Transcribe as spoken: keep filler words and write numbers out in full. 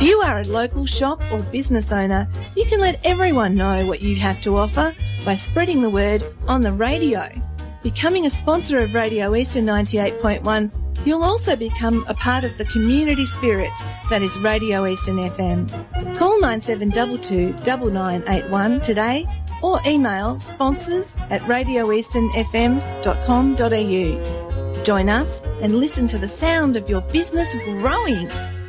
If you are a local shop or business owner, you can let everyone know what you have to offer by spreading the word on the radio. Becoming a sponsor of Radio Eastern ninety-eight point one, you'll also become a part of the community spirit that is Radio Eastern F M. Call nine seven two two, nine nine eight one today or email sponsors at radio eastern f m dot com dot a u. Join us and listen to the sound of your business growing.